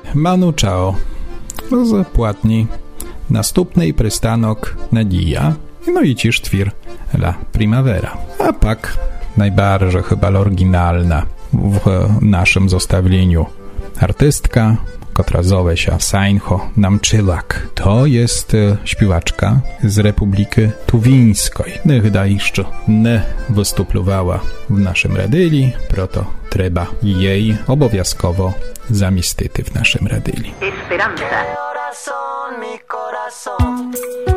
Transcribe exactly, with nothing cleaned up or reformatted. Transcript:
Manu Chao z płatni Nastupnej przystanok Nadia, no i ciż twir La Primavera. A pak najbardziej chyba oryginalna w naszym zestawieniu artystka, która zowie się Sainho Namczylak. To jest śpiewaczka z Republiki Tuwińskiej. Nigdy jeszcze nie występowała w naszym radyli, proto trzeba jej obowiązkowo zamiestiti w naszym radyli. Esperanza. Mi corazón, mi corazón.